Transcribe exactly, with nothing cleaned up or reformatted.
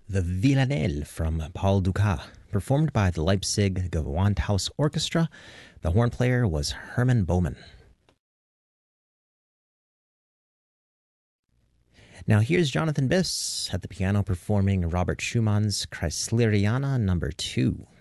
The Villanelle from Paul Dukas, performed by the Leipzig Gewandhaus Orchestra. The horn player was Hermann Baumann. Now here's Jonathan Biss at the piano performing Robert Schumann's Kreisleriana number two.